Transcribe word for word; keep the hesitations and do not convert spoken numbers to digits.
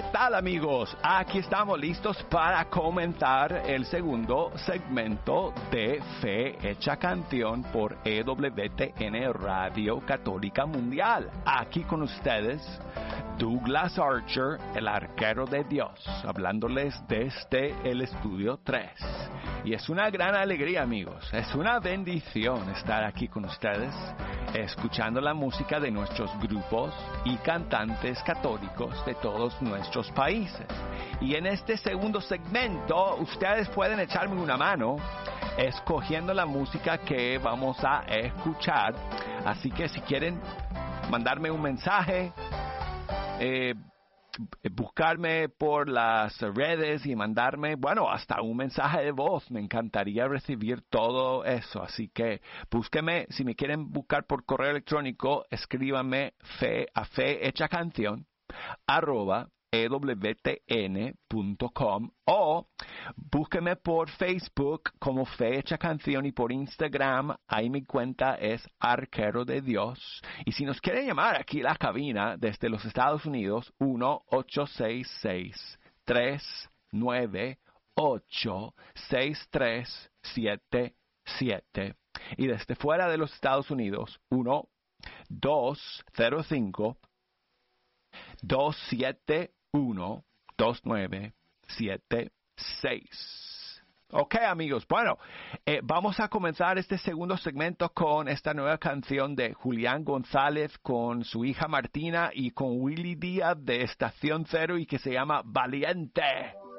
tal, amigos? Aquí estamos listos para comentar el segundo segmento de Fe Hecha Canción por E W T N Radio Católica Mundial. Aquí con ustedes, Douglas Archer, el arquero de Dios, hablándoles desde el estudio tres. Y es una gran alegría, amigos, es una bendición estar aquí con ustedes, escuchando la música de nuestros grupos y cantantes católicos de todos nuestros países. Y en este segundo segmento, ustedes pueden echarme una mano escogiendo la música que vamos a escuchar. Así que si quieren mandarme un mensaje, eh, buscarme por las redes y mandarme, bueno, hasta un mensaje de voz. Me encantaría recibir todo eso. Así que búsqueme, si me quieren buscar por correo electrónico, escríbanme fe, a fe hecha canción arroba e w t n punto com o búsqueme por Facebook como Fe Hecha Canción y por Instagram, ahí mi cuenta es Arquero de Dios. Y si nos quieren llamar aquí a la cabina desde los Estados Unidos, uno ocho seis seis, tres nueve ocho, seis tres siete siete. Y desde fuera de los Estados Unidos, uno dos cero cinco, dos siete uno, dos nueve siete seis. Ok, amigos, bueno, eh, vamos a comenzar este segundo segmento con esta nueva canción de Julián González con su hija Martina y con Willy Díaz de Estación Cero y que se llama Valiente.